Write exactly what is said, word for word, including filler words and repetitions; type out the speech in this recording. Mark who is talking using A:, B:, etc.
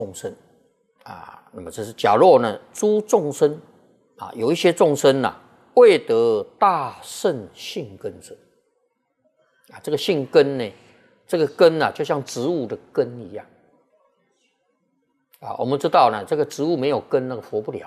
A: 众生啊。那么这是假若呢，诸众生啊，有一些众生呐、啊，未得大圣性根者啊，这个性根呢，这个根呐、啊，就像植物的根一样啊。我们知道呢，这个植物没有根，那个活不了